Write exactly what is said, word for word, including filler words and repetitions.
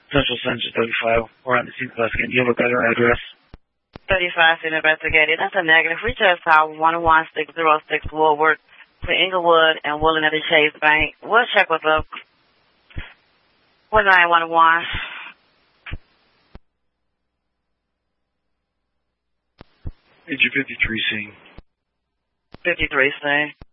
Central Center thirty-five. We're on the scene investigation. Do you have a better address? thirty-five City investigated. That's a negative. We just saw one one six zero six Woolworth to Inglewood and Woolen at the Chase Bank. We'll check with the one nine one one. Agent fifty-three C. fifty-three C.